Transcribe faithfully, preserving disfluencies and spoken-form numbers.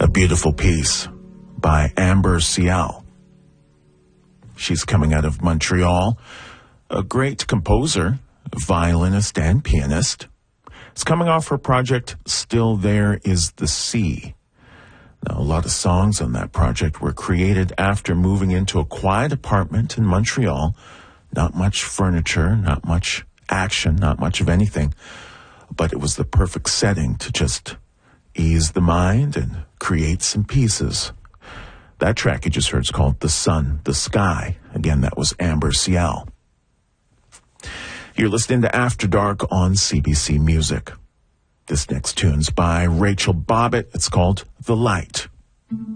A beautiful piece by Amber Cial. She's coming out of Montreal, a great composer, violinist, and pianist. It's coming off her project, Still There Is the Sea. Now, a lot of songs on that project were created after moving into a quiet apartment in Montreal. Not much furniture, not much action, not much of anything. But it was the perfect setting to just ease the mind and create some pieces. That track you just heard is called The Sun, the Sky. Again, that was Amber Cial. You're listening to After Dark on C B C Music. This next tune's by Rachel Bobbitt. It's called The Light.